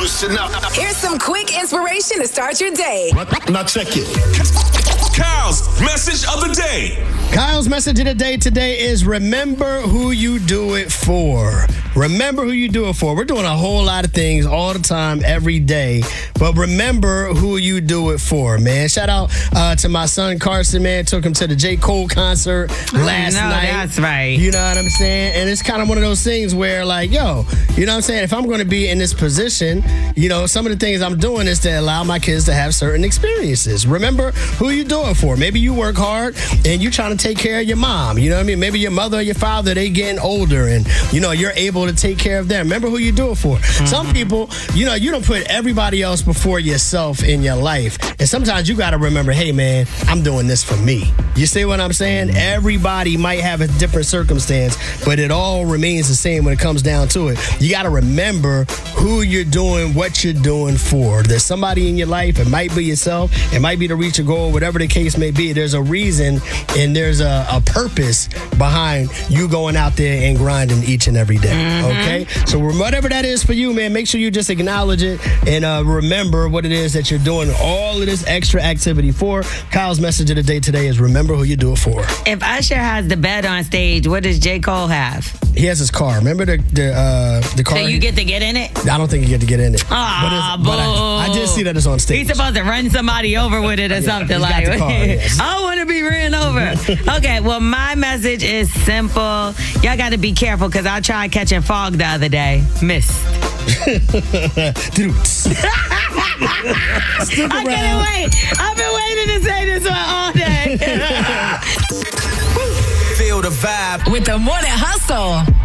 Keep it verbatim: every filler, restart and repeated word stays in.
Listen up. Here's some quick inspiration to start your day. Now check it. Kyle's message of the day. Kyle's message of the day today is remember who you do it for. Remember who you do it for. We're doing a whole lot of things all the time, every day. But remember who you do it for, man. Shout out uh, to my son Carson, man. Took him to the J. Cole concert last no, night. That's right. You know what I'm saying? And it's kind of one of those things where, like, yo, you know what I'm saying? If I'm going to be in this position, you know, some of the things I'm doing is to allow my kids to have certain experiences. Remember who you do it for. Maybe you work hard and you're trying to take care of your mom. You know what I mean? Maybe your mother or your father, they getting older and, you know, you're able to take care of them. Remember who you do it for. Mm-hmm. Some people, you know, you don't put everybody else before yourself in your life. And sometimes you got to remember, hey, man, I'm doing this for me. You see what I'm saying? Everybody might have a different circumstance, but it all remains the same when it comes down to it. You got to remember who you're doing, what you're doing for. There's somebody in your life. It might be yourself. It might be to reach a goal, whatever the case may be. There's a reason and there's a, a purpose behind you going out there and grinding each and every day. Mm-hmm. Okay? So whatever that is for you, man, make sure you just acknowledge it and uh, remember what it is that you're doing all of this extra activity for. Kyle's message of the day today is remember who you do it for. If Usher has the bed on stage, what does J. Cole have? He has his car. Remember the the uh, the car? So you get to get in it? I don't think you get to get in it. Ah, but, but I, I did see that it's on stage. He's supposed to run somebody over with it or yeah, something he's like got the car, yes. I want to be ran over. Okay, well, my message is simple. Y'all got to be careful because I tried catching fog the other day. Missed. Stick I couldn't wait. I've been waiting to say this one all day. Feel the vibe With the Morning Hustle.